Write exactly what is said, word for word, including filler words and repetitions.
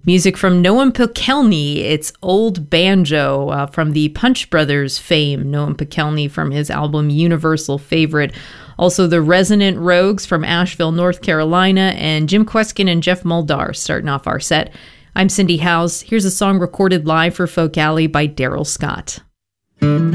Music from Noam Pikelny, it's Old Banjo, uh, from the Punch Brothers fame. Noam Pikelny from his album Universal Favorite. Also the Resonant Rogues from Asheville, North Carolina, and Jim Kweskin and Jeff Muldar starting off our set. I'm Cindy Howes. Here's a song recorded live for Folk Alley by Daryl Scott.